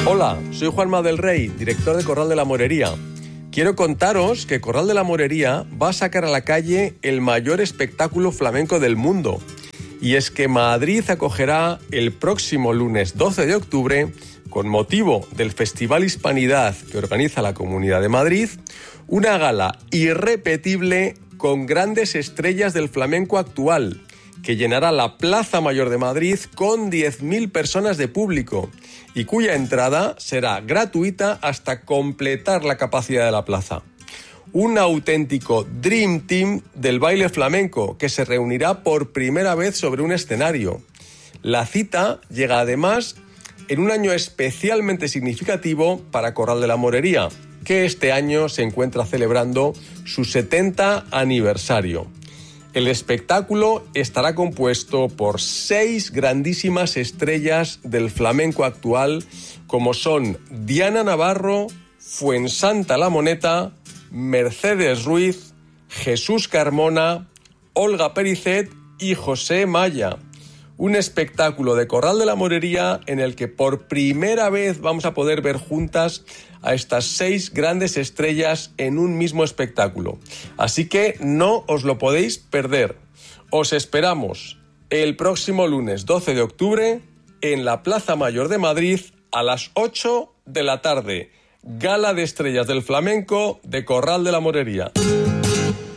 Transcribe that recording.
Hola, soy Juanma del Rey, director de Corral de la Morería. Quiero contaros que Corral de la Morería va a sacar a la calle el mayor espectáculo flamenco del mundo. Y es que Madrid acogerá el próximo lunes 12 de octubre, con motivo del Festival Hispanidad que organiza la Comunidad de Madrid, una gala irrepetible con grandes estrellas del flamenco actual, que llenará la Plaza Mayor de Madrid con 10.000 personas de público y cuya entrada será gratuita hasta completar la capacidad de la plaza. Un auténtico Dream Team del baile flamenco que se reunirá por primera vez sobre un escenario. La cita llega además en un año especialmente significativo para Corral de la Morería, que este año se encuentra celebrando su 70 aniversario. El espectáculo estará compuesto por 6 grandísimas estrellas del flamenco actual, como son Diana Navarro, Fuensanta La Moneta, Mercedes Ruiz, Jesús Carmona, Olga Pericet y José Maya. Un espectáculo de Corral de la Morería en el que por primera vez vamos a poder ver juntas a estas 6 grandes estrellas en un mismo espectáculo. Así que no os lo podéis perder. Os esperamos el próximo lunes 12 de octubre en la Plaza Mayor de Madrid a las 8 de la tarde. Gala de estrellas del flamenco de Corral de la Morería.